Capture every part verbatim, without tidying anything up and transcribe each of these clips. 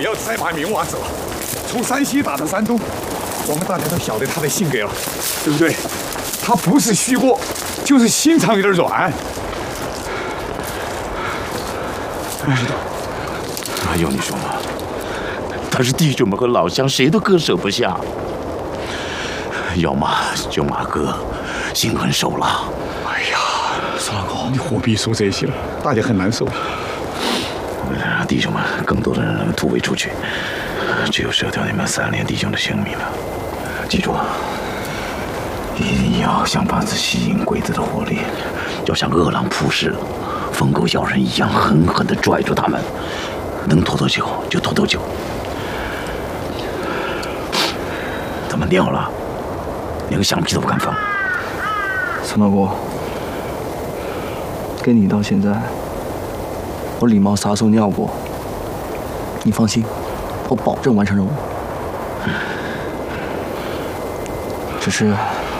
们要再把明娃子了，从山西打到山东，我们大家都晓得他的性格了，对不对？他不是虚过，就是心肠有点软。不知道， 哪有你说吗？他是弟兄们和老乡，谁都割舍不下。要骂就骂哥，心狠手辣。 哎呀，三老哥，你何必说这些了？大家很难受。 弟兄们，更多的人能突围出去，只有舍掉你们三连弟兄的性命了。记住，一定要像发自吸引鬼子的火力，要像饿狼扑食、疯狗咬人一样狠狠地拽住他们，能拖多久就拖多久。怎么尿了？连个橡皮都不敢放。 陈老哥，跟你到现在，我礼貌撒手尿过。你放心，我保证完成任务。只是，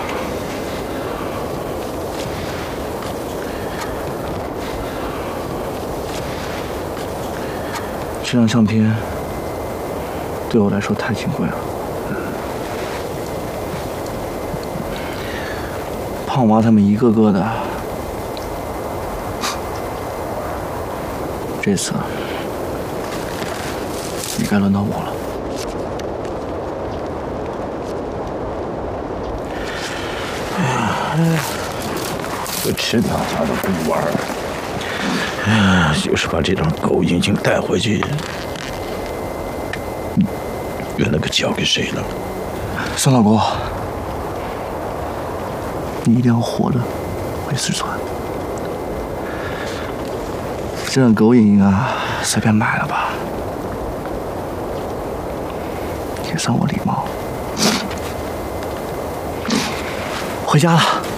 这张相片对我来说太金贵了。胖娃他们一个个的，这次也该轮到我了。 这吃大家的孤儿，哎，就是把这张狗眼睛带回去，原来可交给谁了？ 孙老哥，你一定要活着回四川。这张狗影啊，随便买了吧，也算我礼貌。回家了。